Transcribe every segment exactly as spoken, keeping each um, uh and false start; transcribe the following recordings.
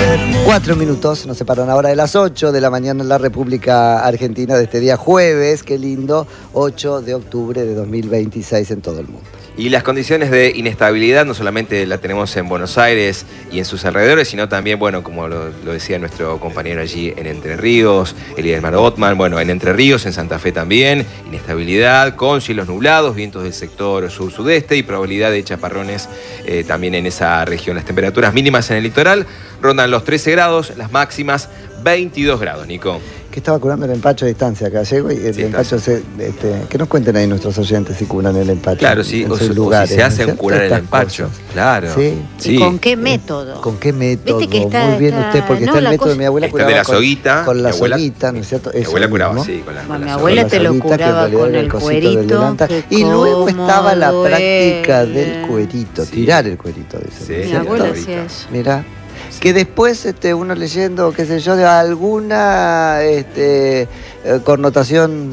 Cuatro minutos nos separan ahora de las ocho de la mañana en la República Argentina de este día jueves, qué lindo, ocho de octubre de dos mil veintiséis en todo el mundo. Y las condiciones de inestabilidad no solamente la tenemos en Buenos Aires y en sus alrededores, sino también, bueno, como lo, lo decía nuestro compañero allí en Entre Ríos, Elidelmar Botman, bueno, en Entre Ríos, en Santa Fe también, inestabilidad con cielos nublados, vientos del sector sur-sudeste y probabilidad de chaparrones eh, también en esa región. Las temperaturas mínimas en el litoral rondan los trece grados, las máximas veintidós grados, Nico. Que estaba curando el empacho a distancia acá, llego y el sí, empacho se, este, que nos cuenten ahí nuestros oyentes si curan el empacho. Claro, sí, en o, sus o lugares, si se hacen ¿no curar el Estas empacho. Cosas. Claro. Sí. sí. ¿Y con qué método? ¿Con qué método? ¿Viste que está, Muy bien está, usted, porque no, está el método cosa... de mi abuela está curaba de la con, soguita, con la abuela, soguita, ¿no es cierto? Mi abuela curaba, sí, con la, con mi la abuela te lo soguita, curaba con el cuerito. Y luego estaba la duele. práctica del cuerito, sí. tirar el cuerito. Dice, Sí, mi abuela hacía eso. Mirá. Que después este, uno leyendo, qué sé yo, de alguna este, eh, connotación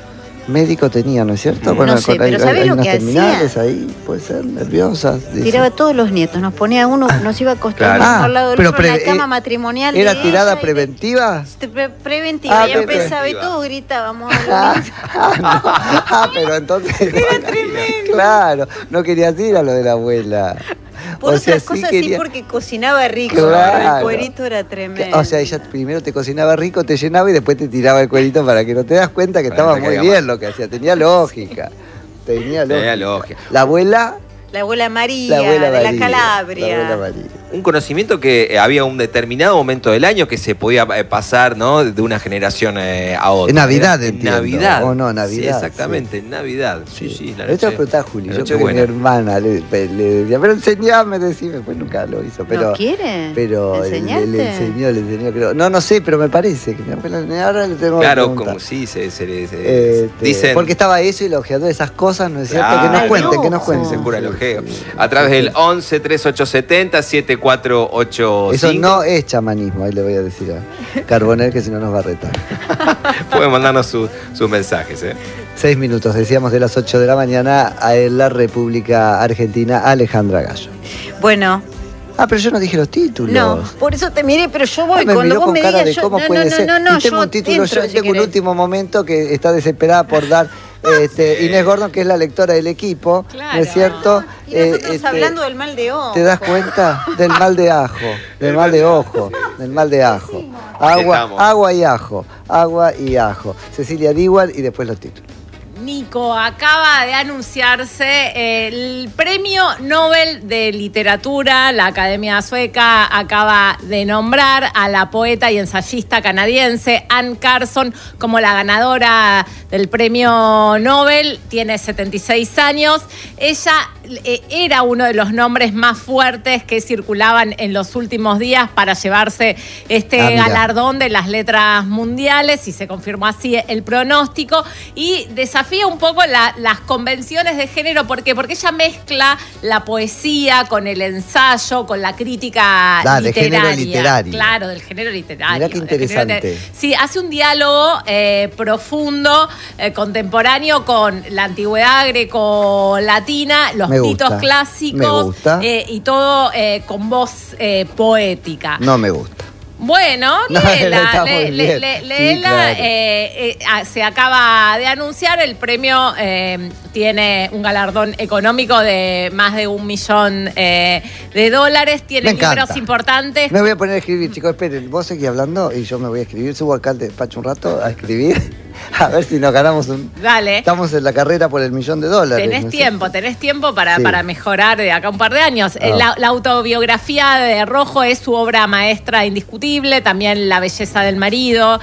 médico tenía, ¿no es cierto? No Bueno, sé, con, pero hay, ¿sabés hay lo unas que terminales hacía? ahí, puede ser, nerviosas. Dice. Tiraba a todos los nietos, nos ponía uno, nos iba a acostar Claro. uno al lado del pero otro en la pre- cama eh, matrimonial. ¿Era de tirada ella y preventiva? de- pre- preventiva, Ah, y pre- empezaba y preventiva. todos gritábamos. Ah, ah, no. Ah, pero entonces... Era tremendo. Claro, no querías ir a lo de la abuela. Por O sea, otras cosas quería- sí, porque cocinaba rico, Claro. el cuerito era tremendo. O sea, ella primero te cocinaba rico, te llenaba y después te tiraba el cuerito para que no te das cuenta que Para estaba que te muy caiga bien mal. lo que hacía. Tenía lógica. Tenía lógica. Tenía lógica. La abuela, La abuela María, la abuela de María, la Calabria. La abuela María. Un conocimiento que eh, había un determinado momento del año que se podía eh, pasar, ¿no? De una generación eh, a otra. En Navidad, En entiendo. Navidad. O no, Navidad, Sí, exactamente, en Navidad. Sí, sí. La Esto noche- lo preguntaba Juli. la Yo noche creo que mi buena. hermana le, le decía, pero enseñame, decime. Pues nunca lo hizo. Pero, ¿No quiere? Pero le, ¿Enseñaste? le enseñó, le enseñó. Creo. No, no sé, pero me parece que mi abuela, ahora le tengo que Claro, preguntar. como sí, se, se, se- se- Este, dicen... porque estaba eso y el ojeador de esas cosas, ¿no es cierto? Claro. Que nos Ay, cuenten, no. que nos cuenten. Se cura el ojeo. Sí, sí. A través del once, treinta y ocho setenta, setenta y cuatro ochenta y cinco. Eso no es chamanismo, ahí le voy a decir a Carbonell que si no nos va a retar. Pueden mandarnos su- sus mensajes, ¿eh? Seis minutos, decíamos de las ocho de la mañana a la República Argentina, Alejandra Gallo. Bueno, Ah, pero yo no dije los títulos. no, por eso te miré, pero yo voy Ah, me cuando miró vos con me cara digas de yo, cómo no, puede no, ser. no, no, y tengo yo un título, entro, yo si tengo un querés. último momento que está desesperada por dar este, Sí. Inés Gordon, que es la lectora del equipo, Claro. ¿no es cierto? Y nosotros Eh, este, hablando del mal de ojo. ¿Te das cuenta? Del mal de ajo, del mal de ojo, del mal de ajo. Agua, estamos. agua y ajo, agua y ajo. Cecilia Dewar y después los títulos. Nico, acaba de anunciarse el Premio Nobel de Literatura. La Academia Sueca acaba de nombrar a la poeta y ensayista canadiense Anne Carson como la ganadora del Premio Nobel. Tiene setenta y seis años. Ella eh, era uno de los nombres más fuertes que circulaban en los últimos días para llevarse este Ah, mira. galardón de las letras mundiales, y se confirmó así el pronóstico, y desafía un poco la- las convenciones de género. ¿Por qué? Porque ella mezcla la poesía con el ensayo, con la crítica Ah, de literaria. género literario. Claro, del género literario. Mirá qué del género interesante. liter- Sí, hace un diálogo eh, profundo, eh, contemporáneo con la antigüedad greco-latina, los Me mitos gusta, clásicos, me gusta. eh, y todo eh, con voz eh, poética. No me gusta. Bueno, No, léela, está muy lé- lé- bien. lé- Sí, léela, claro. eh, eh, ah, se acaba de anunciar, el premio eh, tiene un galardón económico de más de un millón eh, de dólares, tiene Me encanta. libros importantes. Me voy a poner a escribir, chicos. Esperen, vos seguís hablando y yo me voy a escribir. Subo acá al despacho un rato a escribir. A ver si nos ganamos un... Dale. Estamos en la carrera por el millón de dólares. Tenés ¿no es tiempo, cierto? tenés tiempo para, Sí. para mejorar de acá a un par de años. Eh, Ah. La, la autobiografía de Rojo es su obra maestra indiscutible, también La belleza del marido,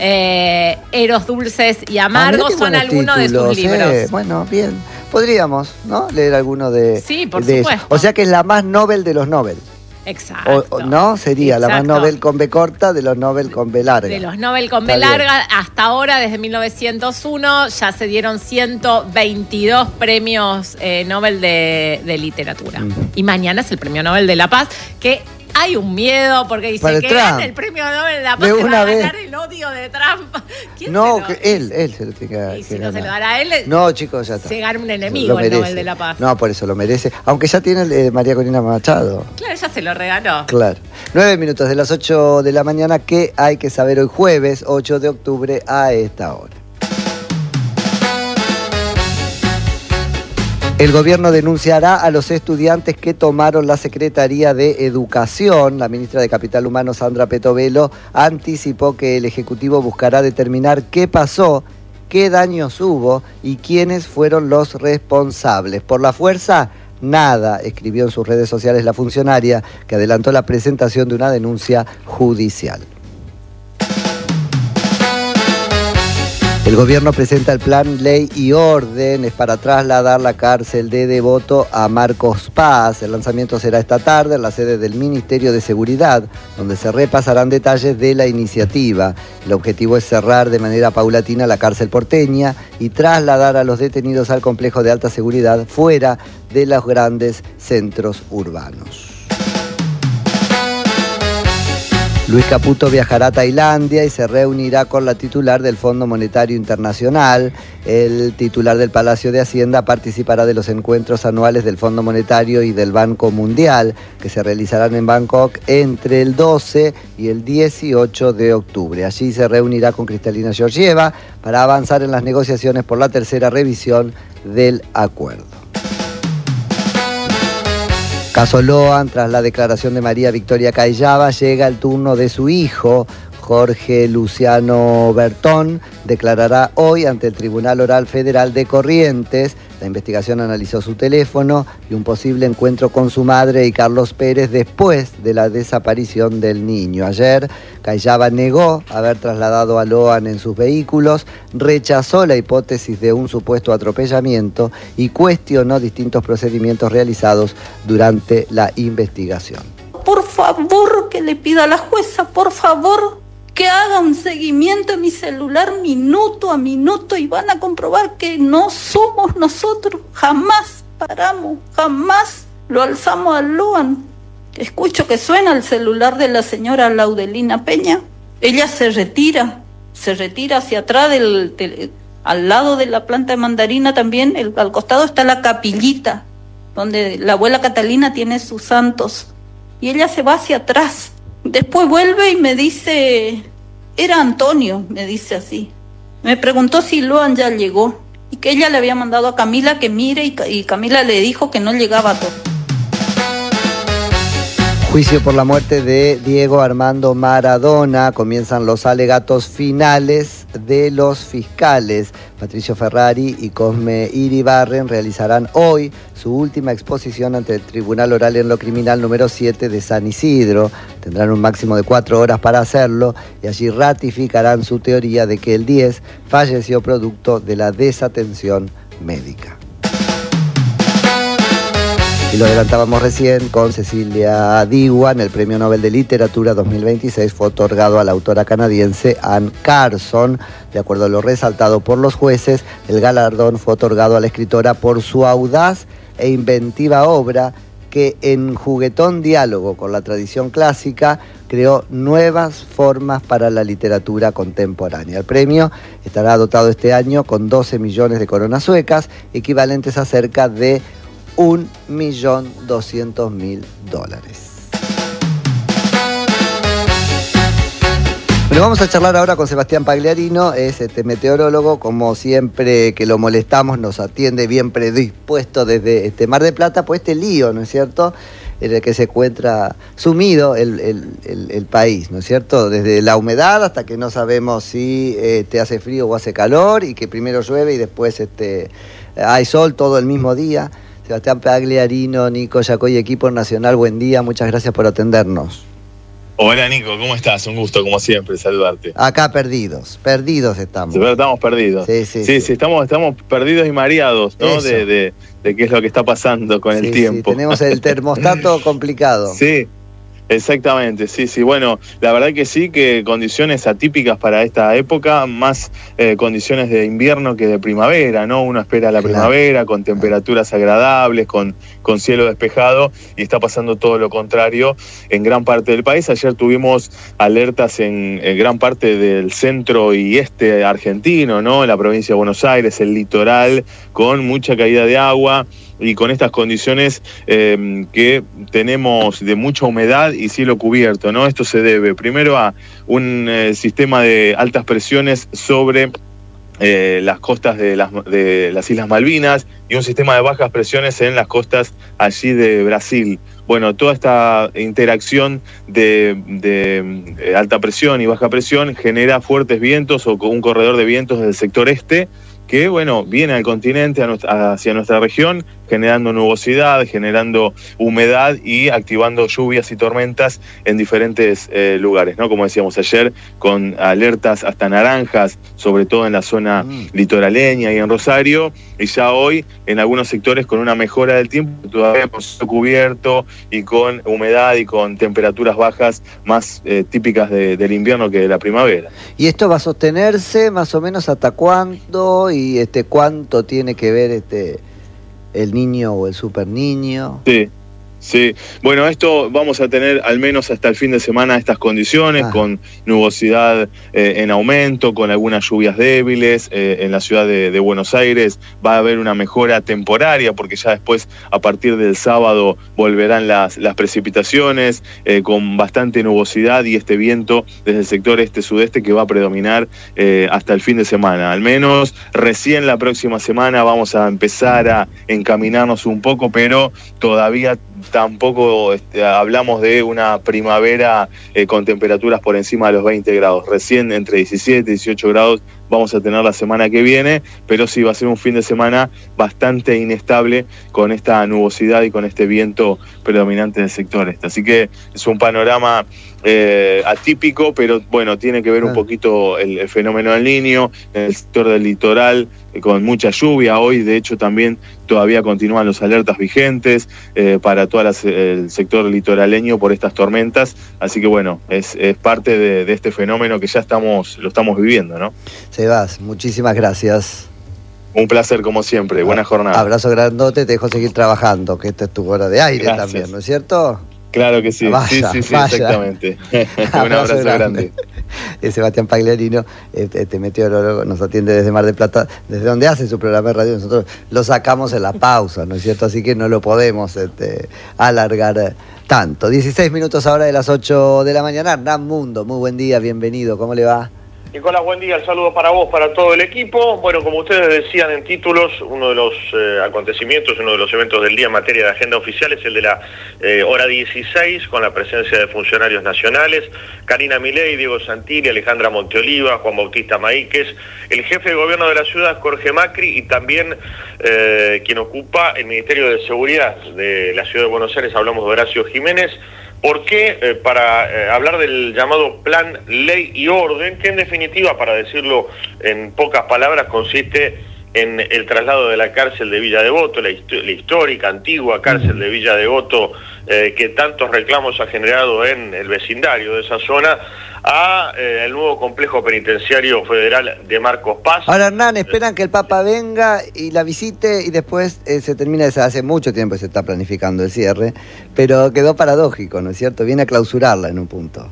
eh, Eros dulces y Ah, mirá amargos qué son buenos algunos de sus títulos, libros. eh. Bueno, bien. Podríamos, ¿no? Leer alguno de... Sí, por de eso. supuesto. O sea que es la más Nobel de los Nobel. Exacto. O, o- ¿No? Sería la más Exacto. Nobel con B corta de los Nobel con B larga. De los Nobel con B Está bien. larga, hasta ahora, desde mil novecientos uno, ya se dieron ciento veintidós premios eh, Nobel de, de literatura. Ujú. Y mañana es el Premio Nobel de la Paz, que hay un miedo porque dice Para que Trump. gana el premio Nobel de la Paz, De se una va a vez. ganar el odio de Trump. ¿Quién No, se lo- que él, él se lo tiene que, Y que si no se ganar. lo dará a él, No, chicos, ya está. se gana un Lo enemigo el merece. Nobel de la Paz. No, por eso lo merece. Aunque ya tiene el, eh, María Corina Machado. Claro, ya se lo regaló. Claro. Nueve minutos de las ocho de la mañana. ¿Qué hay que saber hoy jueves, ocho de octubre, a esta hora? El gobierno denunciará a los estudiantes que tomaron la Secretaría de Educación. La ministra de Capital Humano, Sandra Petovelo, anticipó que el Ejecutivo buscará determinar qué pasó, qué daños hubo y quiénes fueron los responsables. Por la fuerza, nada, escribió en sus redes sociales la funcionaria, que adelantó la presentación de una denuncia judicial. El gobierno presenta el plan Ley y Órdenes para trasladar la cárcel de Devoto a Marcos Paz. El lanzamiento será esta tarde en la sede del Ministerio de Seguridad, donde se repasarán detalles de la iniciativa. El objetivo es cerrar de manera paulatina la cárcel porteña y trasladar a los detenidos al complejo de alta seguridad fuera de los grandes centros urbanos. Luis Caputo viajará a Tailandia y se reunirá con la titular del Fondo Monetario Internacional. El titular del Palacio de Hacienda participará de los encuentros anuales del Fondo Monetario y del Banco Mundial, que se realizarán en Bangkok entre el doce y el dieciocho de octubre. Allí se reunirá con Cristalina Georgieva para avanzar en las negociaciones por la tercera revisión del acuerdo. Caso Loan, tras la declaración de María Victoria Cayaba, llega el turno de su hijo. Jorge Luciano Bertón declarará hoy ante el Tribunal Oral Federal de Corrientes. La investigación analizó su teléfono y un posible encuentro con su madre y Carlos Pérez después de la desaparición del niño. Ayer, Cayaba negó haber trasladado a Loan en sus vehículos, rechazó la hipótesis de un supuesto atropellamiento y cuestionó distintos procedimientos realizados durante la investigación. Por favor, que le pida a la jueza, por favor, que haga un seguimiento en mi celular minuto a minuto y van a comprobar que no somos nosotros. Jamás paramos, jamás lo alzamos al Loan. Escucho que suena el celular de la señora Laudelina Peña. Ella se retira, se retira hacia atrás, del, del, al lado de la planta de mandarina también, el, al costado está la capillita, donde la abuela Catalina tiene sus santos. Y ella se va hacia atrás. Después vuelve y me dice, era Antonio, me dice así. Me preguntó si Loan ya llegó y que ella le había mandado a Camila que mire y, y Camila le dijo que no llegaba todo. Juicio por la muerte de Diego Armando Maradona. Comienzan los alegatos finales de los fiscales. Patricio Ferrari y Cosme Iribarren realizarán hoy su última exposición ante el Tribunal Oral en lo Criminal número siete de San Isidro. Tendrán un máximo de cuatro horas para hacerlo y allí ratificarán su teoría de que el diez falleció producto de la desatención médica. Y lo adelantábamos recién con Cecilia Diwan, el Premio Nobel de Literatura dos mil veintiséis fue otorgado a la autora canadiense Anne Carson. De acuerdo a lo resaltado por los jueces, el galardón fue otorgado a la escritora por su audaz e inventiva obra que en juguetón diálogo con la tradición clásica creó nuevas formas para la literatura contemporánea. El premio estará dotado este año con doce millones de coronas suecas, equivalentes a cerca de un millón doscientos mil dólares. Bueno, vamos a charlar ahora con Sebastián Pagliarino, es este meteorólogo, como siempre que lo molestamos, nos atiende bien predispuesto desde este Mar del Plata, pues este lío, ¿no es cierto?, en el que se encuentra sumido el, el, el, el país, ¿no es cierto?, desde la humedad hasta que no sabemos si eh, te hace frío o hace calor, y que primero llueve y después este, hay sol todo el mismo día. Sebastián Pagliarino, Nico Yacoy, equipo nacional, buen día, muchas gracias por atendernos. Hola Nico, ¿cómo estás? Un gusto, como siempre, saludarte. Acá perdidos, perdidos estamos. Pero estamos perdidos. Sí, sí, sí, sí. sí estamos, estamos perdidos y mareados, ¿no? De, de, de qué es lo que está pasando con sí, el tiempo. Sí, tenemos el termostato complicado. Sí, Exactamente, sí, sí. Bueno, la verdad que sí, que condiciones atípicas para esta época, más eh, condiciones de invierno que de primavera, ¿no? Uno espera la Claro. primavera con temperaturas agradables, con, con cielo despejado, y está pasando todo lo contrario en gran parte del país. Ayer tuvimos alertas en, en gran parte del centro y este argentino, ¿no? En la provincia de Buenos Aires, el litoral, con mucha caída de agua y con estas condiciones eh, que tenemos de mucha humedad y cielo cubierto, ¿no? Esto se debe primero a un eh, sistema de altas presiones sobre eh, las costas de las, de las Islas Malvinas y un sistema de bajas presiones en las costas allí de Brasil. Bueno, toda esta interacción de, de, de alta presión y baja presión genera fuertes vientos o un corredor de vientos del sector este, que, bueno, viene al continente, a nuestra, hacia nuestra región, generando nubosidad, generando humedad y activando lluvias y tormentas en diferentes eh, lugares, ¿no? Como decíamos ayer, con alertas hasta naranjas, sobre todo en la zona mm. litoraleña y en Rosario, y ya hoy en algunos sectores con una mejora del tiempo, todavía con cielo cubierto y con humedad y con temperaturas bajas más eh, típicas de, del invierno que de la primavera. ¿Y esto va a sostenerse más o menos hasta cuándo? ¿Y este cuánto tiene que ver este el niño o el super niño? Sí, sí. Bueno, esto vamos a tener al menos hasta el fin de semana estas condiciones, ah. con nubosidad eh, en aumento, con algunas lluvias débiles. Eh, en la ciudad de, de Buenos Aires va a haber una mejora temporaria, porque ya después, a partir del sábado, volverán las, las precipitaciones, eh, con bastante nubosidad y este viento desde el sector este-sudeste que va a predominar eh, hasta el fin de semana. Al menos recién la próxima semana vamos a empezar a encaminarnos un poco, pero todavía tampoco este, hablamos de una primavera eh, con temperaturas por encima de los veinte grados. Recién entre diecisiete y dieciocho grados vamos a tener la semana que viene, pero sí va a ser un fin de semana bastante inestable con esta nubosidad y con este viento predominante del sector este. Así que es un panorama eh, atípico, pero bueno, tiene que ver un poquito el, el fenómeno del Niño, en el sector del litoral, eh, con mucha lluvia. Hoy, de hecho, también todavía continúan los alertas vigentes eh, para todo el sector litoraleño por estas tormentas. Así que bueno, es, es parte de, de este fenómeno que ya estamos lo estamos viviendo, ¿no? Sebas, muchísimas gracias. Un placer como siempre, buena jornada. Abrazo grandote, te dejo seguir trabajando, que esta es tu hora de aire. Gracias. También, ¿no es cierto? Claro que sí, vaya, sí, sí, sí, vaya. Exactamente. Un abrazo grande. grande. Sebastián Pagliarino, este, este meteorólogo, nos atiende desde Mar del Plata, desde donde hace su programa de radio. Nosotros lo sacamos en la pausa, ¿no es cierto? Así que no lo podemos este, alargar tanto. dieciséis minutos ahora de las ocho de la mañana. Hernán Mundo, muy buen día, bienvenido, ¿cómo le va? Nicolás, buen día, el saludo para vos, para todo el equipo. Bueno, como ustedes decían en títulos, uno de los eh, acontecimientos, uno de los eventos del día en materia de agenda oficial es el de la eh, hora dieciséis, con la presencia de funcionarios nacionales, Karina Milei, Diego Santilli, Alejandra Monteoliva, Juan Bautista Maíquez, el jefe de gobierno de la ciudad, Jorge Macri, y también eh, quien ocupa el Ministerio de Seguridad de la ciudad de Buenos Aires, hablamos de Horacio Jiménez. ¿Por qué? Eh, para eh, hablar del llamado Plan Ley y Orden, que en definitiva, para decirlo en pocas palabras, consiste en el traslado de la cárcel de Villa Devoto, la, hist la histórica, antigua cárcel de Villa Devoto, eh, que tantos reclamos ha generado en el vecindario de esa zona, a eh, el nuevo complejo penitenciario federal de Marcos Paz. Ahora, Hernán, esperan que el Papa venga y la visite y después eh, se termina, hace mucho tiempo se está planificando el cierre, pero quedó paradójico, ¿no es cierto? Viene a clausurarla en un punto.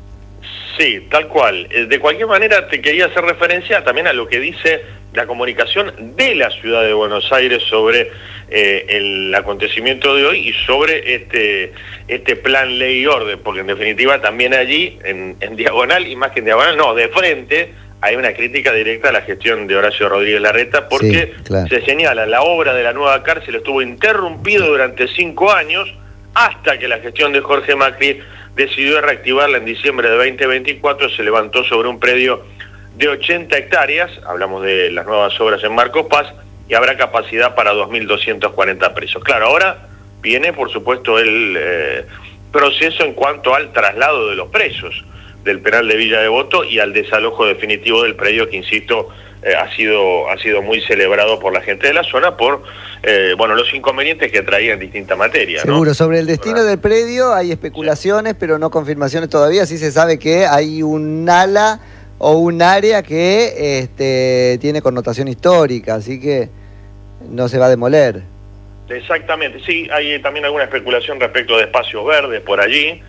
Sí, tal cual. De cualquier manera, te quería hacer referencia también a lo que dice la comunicación de la ciudad de Buenos Aires sobre eh, el acontecimiento de hoy y sobre este este plan Ley y Orden, porque en definitiva también allí, en, en diagonal, y más que en diagonal, no, de frente, hay una crítica directa a la gestión de Horacio Rodríguez Larreta, porque sí, claro. Se señala, la obra de la nueva cárcel estuvo interrumpida durante cinco años, hasta que la gestión de Jorge Macri decidió reactivarla en diciembre de veinte veinticuatro, se levantó sobre un predio de ochenta hectáreas, hablamos de las nuevas obras en Marcos Paz, y habrá capacidad para dos mil doscientos cuarenta presos. Claro, ahora viene, por supuesto, el eh, proceso en cuanto al traslado de los presos, del penal de Villa Devoto y al desalojo definitivo del predio que, insisto, eh, ha sido ha sido muy celebrado por la gente de la zona por eh, bueno los inconvenientes que traían distintas materias, ¿no? Seguro, sobre el destino del predio hay especulaciones, sí, pero no confirmaciones todavía. Sí se sabe que hay un ala o un área que este, tiene connotación histórica, así que no se va a demoler. Exactamente, sí, hay también alguna especulación respecto de espacios verdes por allí.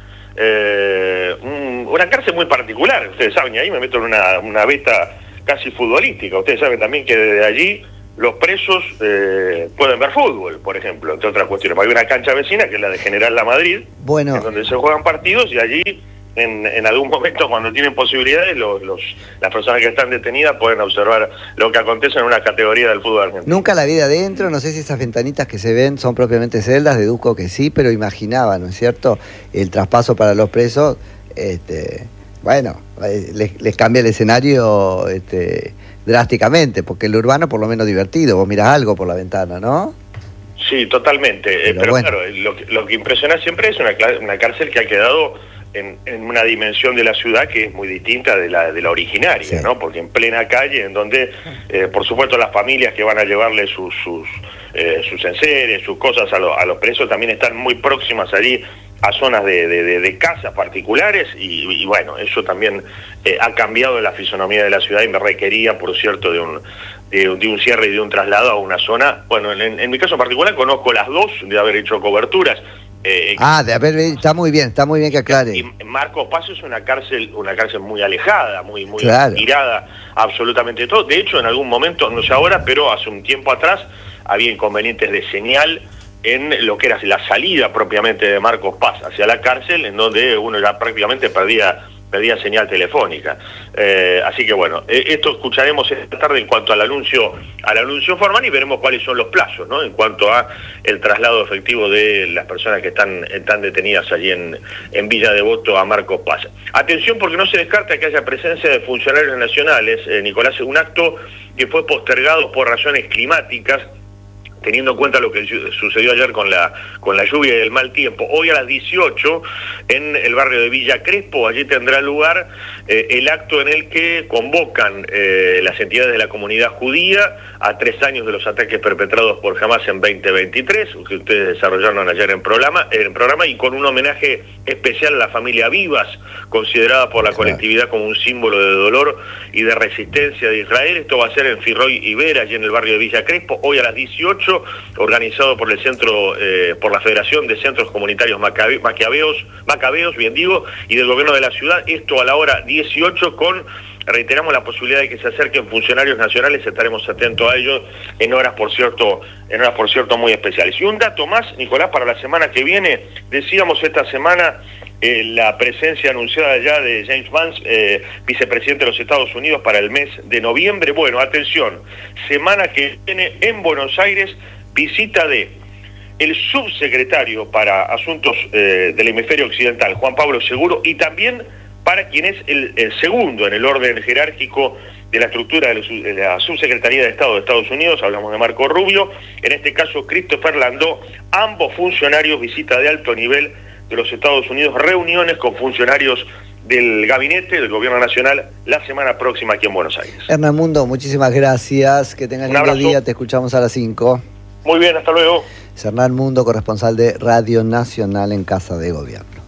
Eh, un, una cárcel muy particular, ustedes saben, y ahí me meto en una, una beta casi futbolística. Ustedes saben también que desde allí los presos eh, pueden ver fútbol, por ejemplo, entre otras cuestiones. Hay una cancha vecina que es la de General La Madrid, bueno, en donde se juegan partidos, y allí en, en algún momento, cuando tienen posibilidades, los, los, las personas que están detenidas pueden observar lo que acontece en una categoría del fútbol argentino. Nunca la vi de adentro, no sé si esas ventanitas que se ven son propiamente celdas, deduzco que sí, pero imaginaba, ¿no es cierto?, el traspaso para los presos. Este, bueno, les, les cambia el escenario este, drásticamente, porque el urbano por lo menos divertido, vos mirás algo por la ventana, ¿no? Sí, totalmente, pero, eh, pero bueno, claro, lo, lo que impresiona siempre es una, una cárcel que ha quedado en, en una dimensión de la ciudad que es muy distinta de la, de la originaria, sí, ¿no? Porque en plena calle, en donde, eh, por supuesto, las familias que van a llevarle sus, sus, eh, sus enseres, sus cosas a, lo, a los presos también están muy próximas allí a zonas de, de, de, de casas particulares, y, y bueno, eso también eh, ha cambiado la fisonomía de la ciudad y me requería, por cierto, de un, de, de un cierre y de un traslado a una zona. Bueno, en, en mi caso en particular conozco las dos, de haber hecho coberturas. Eh, ah, de haber, está muy bien, está muy bien que aclare. Y Marcos Paz es una cárcel, una cárcel muy alejada, muy, muy claro, tirada absolutamente todo. De hecho, en algún momento, no sé ahora, pero hace un tiempo atrás había inconvenientes de señal en lo que era la salida propiamente de Marcos Paz hacia la cárcel, en donde uno ya prácticamente perdía perdía señal telefónica. Eh, así que bueno, eh, esto escucharemos esta tarde en cuanto al anuncio al anuncio formal, y veremos cuáles son los plazos, ¿no?, en cuanto a el traslado efectivo de las personas que están, están detenidas allí en, en Villa Devoto a Marcos Paz. Atención, porque no se descarta que haya presencia de funcionarios nacionales, eh, Nicolás, un acto que fue postergado por razones climáticas, teniendo en cuenta lo que sucedió ayer con la con la lluvia y el mal tiempo. Hoy a las dieciocho, en el barrio de Villa Crespo, allí tendrá lugar eh, el acto en el que convocan eh, las entidades de la comunidad judía a tres años de los ataques perpetrados por Hamas en veinte veintitrés, que ustedes desarrollaron ayer en programa, en programa, y con un homenaje especial a la familia Vivas, considerada por la colectividad como un símbolo de dolor y de resistencia de Israel. Esto va a ser en Firroy y Vera, allí en el barrio de Villa Crespo, hoy a las dieciocho, organizado por el centro, eh, por la Federación de Centros Comunitarios Macabe, Macabeos, Macabeos, bien digo, y del gobierno de la ciudad. Esto a la hora dieciocho, con, reiteramos, la posibilidad de que se acerquen funcionarios nacionales. Estaremos atentos a ellos en horas, por cierto, en horas, por cierto, muy especiales. Y un dato más, Nicolás, para la semana que viene, decíamos esta semana eh, la presencia anunciada ya de James Vance, eh, vicepresidente de los Estados Unidos, para el mes de noviembre. Bueno, atención, semana que viene en Buenos Aires, visita de el subsecretario para Asuntos eh, del Hemisferio Occidental, Juan Pablo Seguro, y también para quien es el, el segundo en el orden jerárquico de la estructura de la Subsecretaría de Estado de Estados Unidos, hablamos de Marco Rubio, en este caso Christopher Landó, ambos funcionarios, visita de alto nivel de los Estados Unidos, reuniones con funcionarios del gabinete del gobierno nacional la semana próxima aquí en Buenos Aires. Hernán Mundo, muchísimas gracias, que tengas lindo día, te escuchamos a las cinco. Muy bien, hasta luego. Es Hernán Mundo, corresponsal de Radio Nacional en Casa de Gobierno.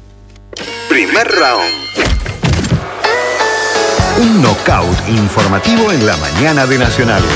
Primer round. Un knockout informativo en la mañana de Nacional.